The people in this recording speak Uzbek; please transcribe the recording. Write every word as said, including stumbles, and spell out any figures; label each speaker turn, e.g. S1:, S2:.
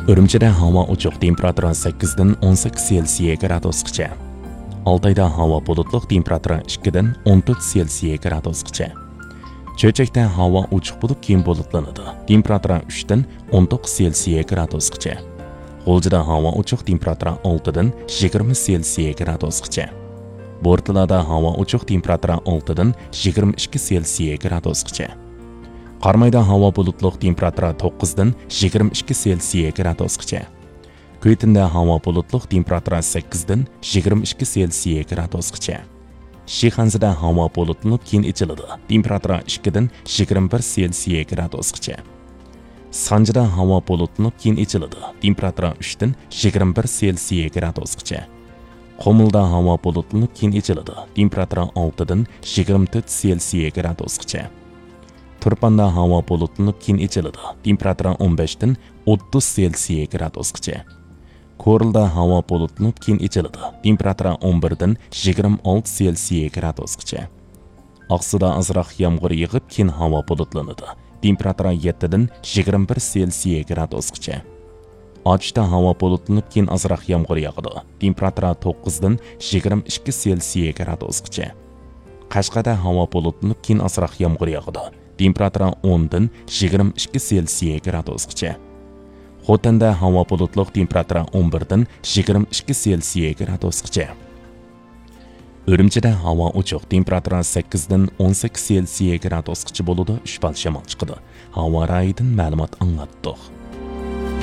S1: Үрімчіде havo ochiq, temperaturi sakkiz dan o'n sakkiz Selsiya gradusgacha. Oltayda havo bulutliq, temperaturi ikki dan o'n to'rt Selsiya gradusgacha. Cho'chakda havo ochiq bo'lib, keyin bulutlanadi. Temperaturi uch dan o'n to'qqiz Selsiya gradusgacha. G'uljida havo ochiq, temperaturi olti dan yigirma Selsiya gradusgacha. Bo'rtlarda havo ochiq, temperaturi olti dan yigirma ikki Selsiya gradusgacha. Qarmayda havo bulutliq, temperaturi to'qqiz dan yigirma ikki Selsiya gradusgacha. Kuytinda havo bulutliq, temperaturi sakkiz dan yigirma ikki Selsiya gradusgacha. Shixanzida havo bulutlanib, keyin ichiladi. Temperaturi ikki dan yigirma bir Selsiya gradusgacha. Sanjida havo bulutlanib, keyin ichiladi. Temperaturi uch dan yigirma bir Selsiya gradusgacha. Qumulda havo bulutlanib, keyin ichiladi. Temperaturi olti dan yigirma to'rt Selsiya gradusgacha. Turpanda havo bulutlanib, keyin ichiladi. Temperaturi o'n besh dan o'ttiz Selsiya gradusgacha. Ko'rilda havo bulutlanib, keyin ichiladi. Temperaturi o'n bir dan yigirma olti Selsiya gradusgacha. Oqsuda azroq yomg'ir yig'ib, keyin havo bulutlanadi. Temperaturi yetti dan yigirma bir Selsiya gradusgacha. Ochda havo bulutlanib, keyin azroq yomg'ir yog'adi. Temperaturi to'qqiz dan yigirma ikki Selsiya gradusgacha. Qashqada havo bulutlanib, keyin azroq yomg'ir yog'adi. Temperaturi o'n dan yigirma ikki Selsiya gradusgacha. Xotanda havo bulutliq, temperaturi o'n bir dan yigirma ikki Selsiya gradusgacha. Үрімчіде havo ochiq, temperaturi sakkiz dan o'n sakkiz Selsiya gradusgacha bo'ladi. uch bal shamol chiqadi. Havo rayidan ma'lumot anglatdik.